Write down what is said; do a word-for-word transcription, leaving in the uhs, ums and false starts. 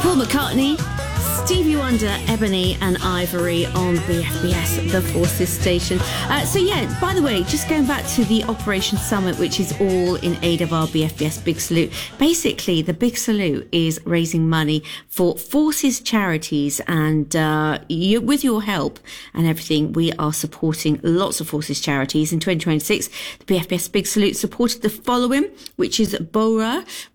Paul McCartney, Stevie Wonder, Ebony and Ivory on B F B S, the Forces station. Uh, so yeah, by the way, just going back to the Operation Summit, which is all in aid of our B F B S Big Salute. Basically, the Big Salute is raising money for Forces charities, and uh, you, with your help and everything, we are supporting lots of Forces charities. In twenty twenty-six, the B F B S Big Salute supported the following, which is Bora,